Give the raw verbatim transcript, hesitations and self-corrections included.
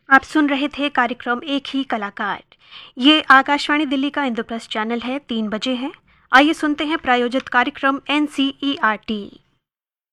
आप सुन रहे थे कार्यक्रम एक ही कलाकार। ये आकाशवाणी दिल्ली का इंद्रप्रस्थ चैनल है। तीन बजे है। आइए सुनते हैं प्रायोजित कार्यक्रम N C E R T.